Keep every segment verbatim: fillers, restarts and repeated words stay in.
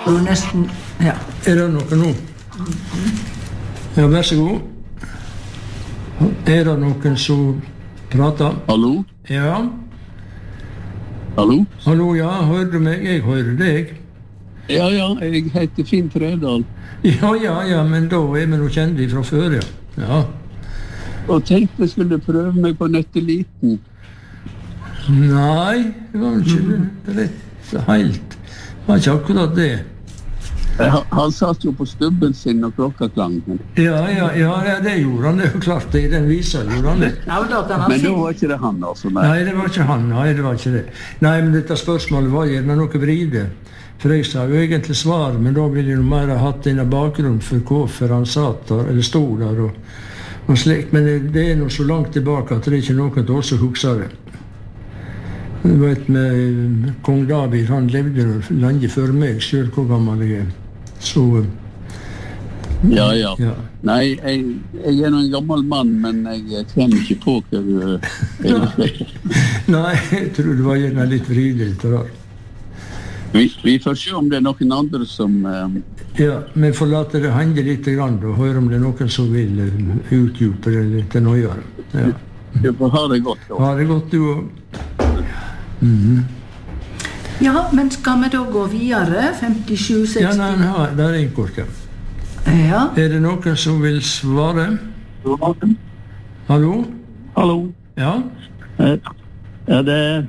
Du nesten, ja. Er det noe nå? Ja, vær så god. Er det noen som prater? Hallo? Ja. Hallo? Hallo, ja, hører du meg? Jeg hører deg. Ja, ja, jeg heter Finn Tredal. Ja, ja, ja, men da er vi noe kjent fra før, ja. Ja. Og tenkte jeg skulle prøve meg på Nøtteliten. Nei, det var ikke rett helt. Det var ikke akkurat det. Han, han satt jo på stubben sin og klokka klang. Ja, ja, ja, det gjorde han. Det er jo klart det. I den visa gjorde han det. Ja, men da kan han Men si- da var ikke det han, altså. Nei. Nei, det var ikke han. Nei, det var ikke det. Nei, men dette spørsmålet var gjerne noe vride. For jeg sa jo egentlig svar, men da ville jeg mer ha hatt denne bakgrunnen for hvorfor han satt der, eller stod der og, og slik. Men det, det er noe så langt tilbake at det er ikke noen til oss som husker det. Du vet, med kong David, han levde jo lenge før meg, selv hvor gammel jeg er. Så, Ja, ja. ja. Nei, jeg, jeg er en gammel mann, men jeg kommer ikke på hva du... Nei, jeg tror det var gjerne litt vridig til det. Vi, vi får se om det er noen andre som... eh, Ja, men får late det henge litt grann, og høre om det er noen som vil eh, utdype det litt nøyere. Ja. Du får ha det godt. Da. Ha det godt, du også. Mhm. Ja, men skal vi da gå videre? femtisju seksti? Ja, nei, nei, der er en kort, ja. Ja. Er det noen som vil svare? Hallo? Hallo. Ja? Eh, Ja, det er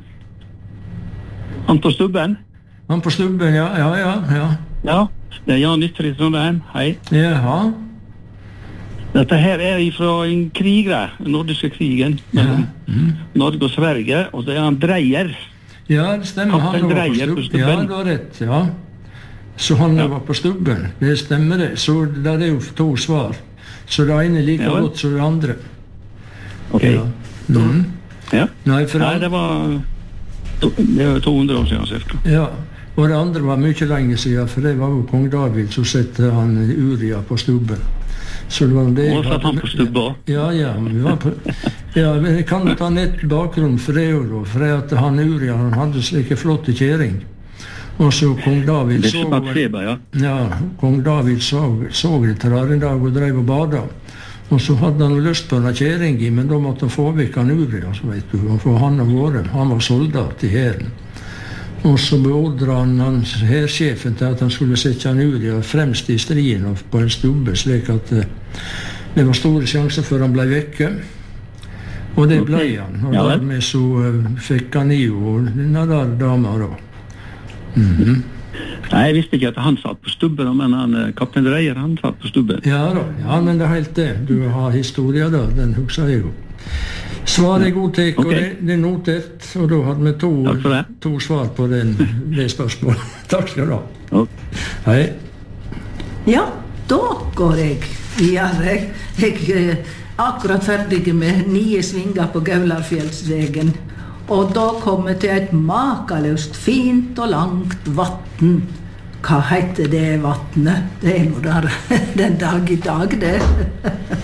han på stubben. Han på stubben, ja, ja, ja, ja. Ja, det er Jan Ytre i Trondheim. Hei. Jaha. Dette her er fra en krig der, den nordiske krigen mellom Norge og Sverige, og det er han Dreyer. Ja, det stemmer. Han Kaptein var på Dreyer på stubben. stubben. Ja, du har rett, ja. Så han Ja. var på stubben. Det stemmer det. Så der er jo to svar. Så det ene er like Ja vel. godt som det andre. Ok. Ja. Mhm. Ja. Nei, for Nei, han, det var to, det var to hundre år siden cirka. ja. Og det andre var mye lenge siden, for det var jo kong David som sette han Uria på stubben. Så det var det. Og satt han på stubben. Ja, ja, men vi var på, ja, men jeg kan ta nett bakgrunn for det jo da, for at han Uria, han hadde slike flotte kjæring. Og så kong David Det så, er Spat Feber, ja. ja, kong David så, så det til der en dag og drev og bada. Og så hadde han jo lyst på en kjæring i, men da måtte han få vekk han Uria, så vet du, og for han har vært, han var soldat i hæren. Og så beordret han hans hærsjefen til at han skulle sette han Uria fremst i striden og på en stubbe, slik at eh, det var store sjanser for han ble vekke. Og det ble han. Og Ja vel. dermed så eh, fikk han i og denne der dama da. Mhm. Nei, jeg visste ikke at han satt på stubben, men han, eh, kaptein Dreyer, han satt på stubben. Ja da, ja, men det er helt det. Du har historien da, den husker jeg jo. Svaret er god tek, Ok. og det, det er notert, og da hadde vi to, Takk for det. to svar på den, det spørsmålet. Takk skal du ha. Ok. Hei. Ja, da går jeg videre. Jeg er akkurat ferdig med nye svinger på Gaularfjellsvegen. Og da kommer jeg til et makaløst fint og langt vatten. Hva heter det vattnet? Det er nå der den dag i dag, det.